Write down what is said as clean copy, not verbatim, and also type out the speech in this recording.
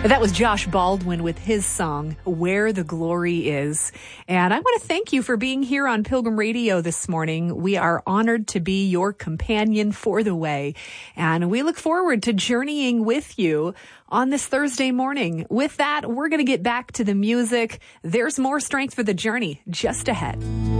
That was Josh Baldwin with his song, Where the Glory Is. And I want to thank you for being here on Pilgrim Radio this morning. We are honored to be your companion for the way. And we look forward to journeying with you on this Thursday morning. With that, we're going to get back to the music. There's more strength for the journey just ahead.